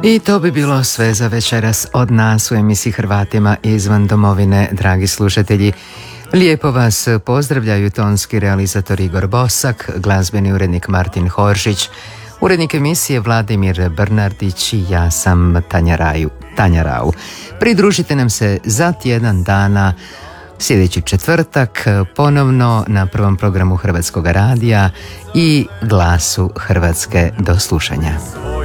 I to bi bilo sve za večeras od nas u emisiji Hrvatima izvan domovine, dragi slušatelji. Lijepo vas pozdravljaju tonski realizator Igor Bosak, glazbeni urednik Martin Horžić, urednik emisije Vladimir Brnardić i ja sam Tanja Rau. Pridružite nam se za tjedan dana, sljedeći četvrtak, ponovno na prvom programu Hrvatskog radija i Glasu Hrvatske. Do slušanja.